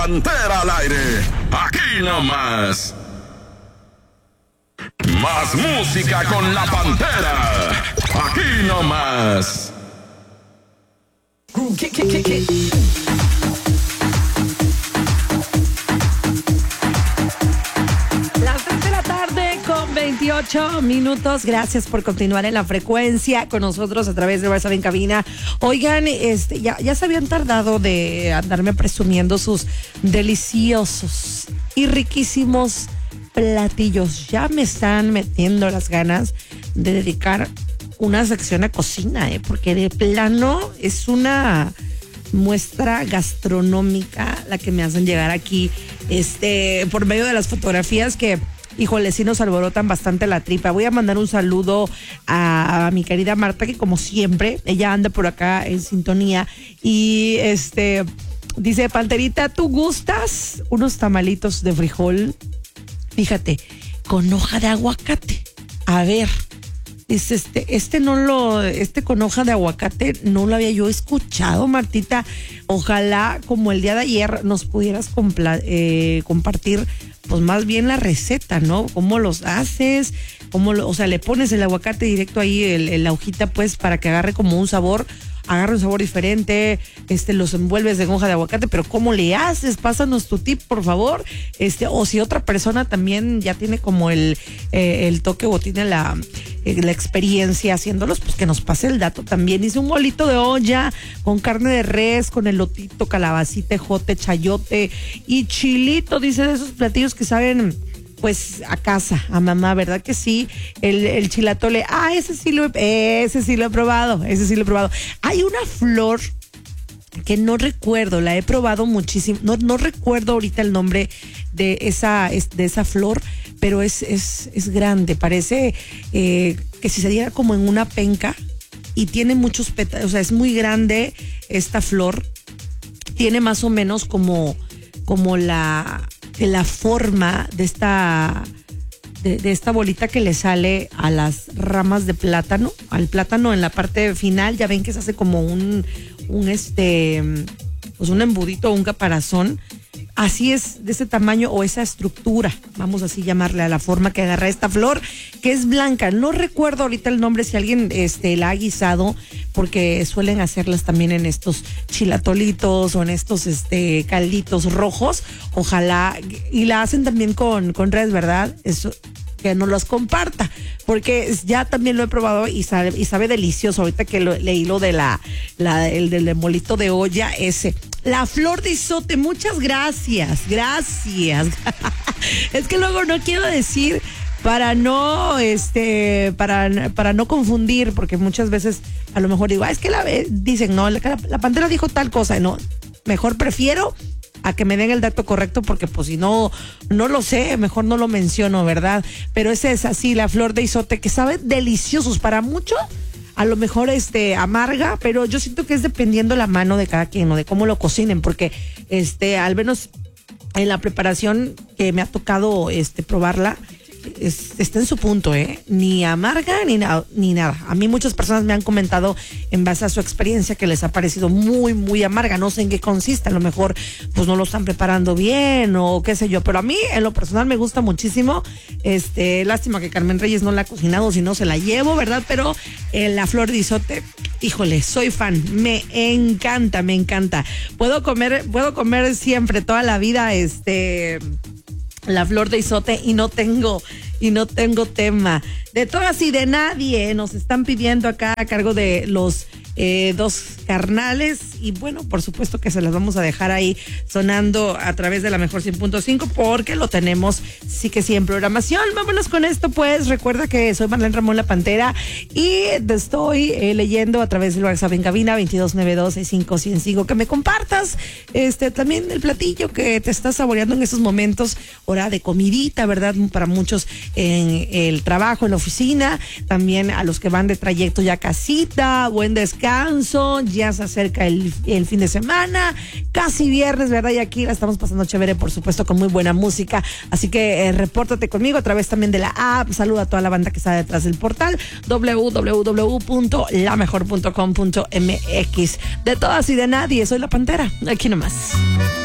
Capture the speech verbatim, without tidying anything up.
Pantera al aire. Aquí nomás. Más música con la Pantera. Aquí nomás. ¿Qué, qué, qué, qué? Las tres de la tarde con veintiocho minutos. Gracias por continuar en la frecuencia con nosotros a través de WhatsApp en cabina. Oigan, este, ya, ya se habían tardado de andarme presumiendo sus deliciosos y riquísimos platillos. Ya me están metiendo las ganas de dedicar una sección a cocina, ¿eh? Porque de plano es una muestra gastronómica la que me hacen llegar aquí, este, por medio de las fotografías que, híjole, sí nos alborotan bastante la tripa. Voy a mandar un saludo a, a mi querida Marta, que como siempre, ella anda por acá en sintonía y este, dice, Panterita, ¿tú gustas unos tamalitos de frijol? Fíjate, con hoja de aguacate. A ver, dice, este, este no lo, este con hoja de aguacate no lo había yo escuchado, Martita. Ojalá, como el día de ayer, nos pudieras compla- eh, compartir, pues más bien la receta, ¿no? ¿Cómo los haces? ¿Cómo lo, o sea, le pones el aguacate directo ahí, el, el, la hojita, pues, para que agarre como un sabor, agarra un sabor diferente, este, los envuelves en hoja de aguacate, pero ¿cómo le haces? Pásanos tu tip, por favor. Este, o si otra persona también ya tiene como el, eh, el toque o tiene la, eh, la experiencia haciéndolos, pues que nos pase el dato también. Hice un molito de olla con carne de res, con elotito, calabacita, ejote, chayote y chilito, dice, de esos platillos que saben pues a casa, a mamá, ¿verdad que sí? El, el chilatole, ah, ese sí lo he, ese sí lo he probado, ese sí lo he probado. Hay una flor que no recuerdo, la he probado muchísimo, no, no recuerdo ahorita el nombre de esa, de esa flor, pero es, es, es grande, parece eh, que si se diera como en una penca y tiene muchos pétalos, o sea, es muy grande esta flor, tiene más o menos como, como la... de la forma de esta de, de esta bolita que le sale a las ramas de plátano, al plátano en la parte final, ya ven que se hace como un un este pues un embudito o un caparazón. Así es, de ese tamaño o esa estructura, vamos así llamarle a la forma que agarra esta flor, que es blanca. No recuerdo ahorita el nombre, si alguien este la ha guisado, porque suelen hacerlas también en estos chilatolitos o en estos este calditos rojos. Ojalá, y la hacen también con, con res, ¿verdad? Eso, que nos los comparta, porque ya también lo he probado y sabe, y sabe delicioso. Ahorita que lo, leí lo de la, la el del molito de olla ese. La flor de izote, muchas gracias, gracias. Es que luego no quiero decir para no, este, para, para no confundir, porque muchas veces a lo mejor digo, ah, es que la dicen, no, la, la Pantera dijo tal cosa, no, mejor prefiero a que me den el dato correcto, porque pues si no, no lo sé, mejor no lo menciono, ¿verdad? Pero esa es así, la flor de izote, que sabe deliciosos para mucho. A lo mejor este amarga, pero yo siento que es dependiendo la mano de cada quien o de cómo lo cocinen, porque este al menos en la preparación que me ha tocado este probarla, es, está en su punto, ¿eh? Ni amarga ni, na, ni nada. A mí muchas personas me han comentado en base a su experiencia que les ha parecido muy, muy amarga. No sé en qué consiste, a lo mejor pues no lo están preparando bien o qué sé yo, pero a mí en lo personal me gusta muchísimo. Este, lástima que Carmen Reyes no la ha cocinado, si no se la llevo, ¿verdad? Pero eh, la flor de izote, híjole, soy fan, me encanta, me encanta. Puedo comer, puedo comer siempre, toda la vida, este... la flor de izote y no tengo y no tengo tema. De todas y de nadie nos están pidiendo acá a cargo de los eh, dos carnales, y bueno, por supuesto que se las vamos a dejar ahí sonando a través de la mejor cien punto cinco, porque lo tenemos sí que sí en programación. Vámonos con esto, pues. Recuerda que soy Marlene Ramón, la Pantera, y te estoy eh, leyendo a través del WhatsApp en cabina veintidós noventa y dos sesenta y cinco cien y cinco, que me compartas este también el platillo que te estás saboreando en estos momentos, hora de comidita, ¿verdad? Para muchos en el trabajo, en la oficina, también a los que van de trayecto ya a casita, buen descanso, ya se acerca el, el fin de semana, casi viernes, ¿verdad? Y aquí la estamos pasando chévere, por supuesto, con muy buena música, así que eh, repórtate conmigo a través también de la app. Saluda a toda la banda que está detrás del portal doble u doble u doble u punto la mejor punto com punto m x. De todas y de nadie, soy la Pantera, aquí nomás.